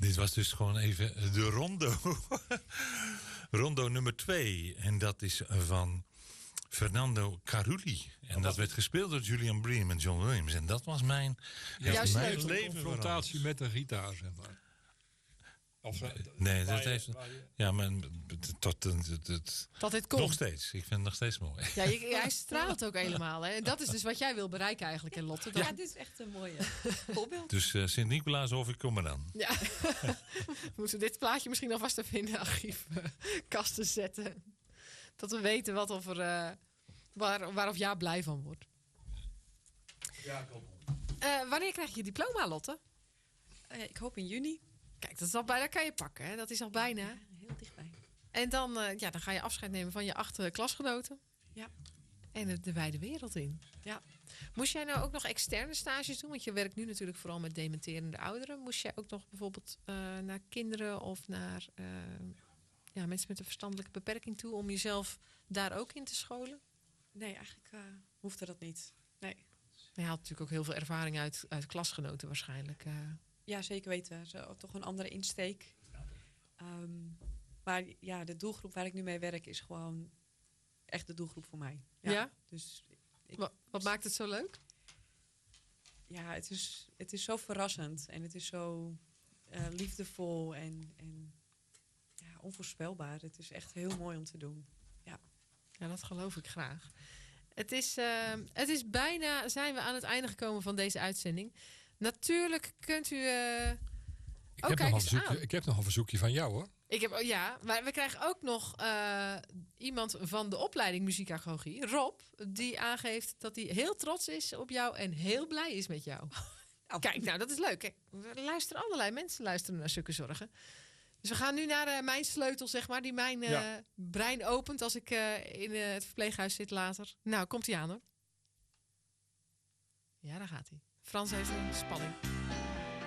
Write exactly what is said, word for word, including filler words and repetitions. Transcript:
Dit was dus gewoon even de rondo. Rondo nummer twee. En dat is van Fernando Carulli. En dat werd gespeeld door Julian Bream en John Williams. En dat was mijn, Ja, heeft mijn een leven confrontatie veranderd. met een gitaar, zeg maar. Of, uh, Nee, waar dat je- heeft... waar je- Ja, maar tot, tot, tot, tot- Dat dit komt. nog steeds. Ik vind het nog steeds mooi. Ja, je, hij straalt ook helemaal. Hè? En dat is dus wat jij wil bereiken eigenlijk, hè, Lotte. Dat- Ja, dit is echt een mooie voorbeeld. Dus uh, Sint-Nicolaas, ik kom eraan. Ja. We moeten dit plaatje misschien alvast even in de archiefkasten zetten. Dat we weten wat of er, uh, waar, waarop Jaap blij van wordt. Ja, kom op. Uh, wanneer krijg je je diploma, Lotte? Uh, ik hoop in juni. Kijk, dat is al bijna, kan je pakken. Hè? Dat is al bijna. Ja, heel dichtbij. En dan, uh, ja, dan ga je afscheid nemen van je acht klasgenoten. Ja. En de, de wijde wereld in. Ja. Moest jij nou ook nog externe stages doen? Want je werkt nu natuurlijk vooral met dementerende ouderen. Moest jij ook nog bijvoorbeeld uh, naar kinderen of naar uh, ja, mensen met een verstandelijke beperking toe... om jezelf daar ook in te scholen? Nee, eigenlijk uh, hoefde dat niet. Nee. Maar je had natuurlijk ook heel veel ervaring uit, uit klasgenoten waarschijnlijk. Uh. Ja, zeker weten. Zo, toch een andere insteek. Um, maar ja, de doelgroep waar ik nu mee werk is gewoon echt de doelgroep voor mij. Ja? Ja? Dus ik, wat, wat maakt het zo leuk? Ja, het is, het is zo verrassend. En het is zo uh, liefdevol en, en ja, onvoorspelbaar. Het is echt heel mooi om te doen. Ja, ja dat geloof ik graag. Het is, uh, het is bijna, zijn we aan het einde gekomen van deze uitzending. Natuurlijk kunt u... Uh, ik, heb nog een verzoekje, ik heb nog een verzoekje van jou, hoor. Ik heb, ja, maar we krijgen ook nog uh, iemand van de opleiding muziekagogie, Rob, die aangeeft dat hij heel trots is op jou en heel blij is met jou. Oh. Kijk, nou, dat is leuk. Kijk, we luisteren allerlei mensen luisteren naar Zulke Zorgen. Dus we gaan nu naar uh, mijn sleutel, zeg maar, die mijn uh, ja. brein opent als ik uh, in uh, het verpleeghuis zit later. Nou, komt hij aan, hoor. Ja, daar gaat hij. Frans heeft een spanning.